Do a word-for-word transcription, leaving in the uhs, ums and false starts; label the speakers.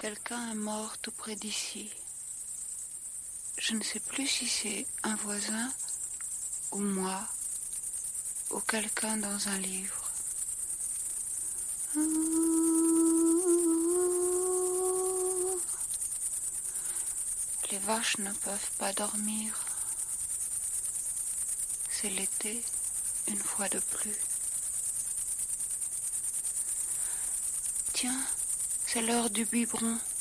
Speaker 1: Quelqu'un est mort tout près d'ici. Je ne sais plus si c'est un voisin ou moi ou quelqu'un dans un livre. Les vaches ne peuvent pas dormir. C'est l'été, une fois de plus. Tiens, c'est l'heure du biberon.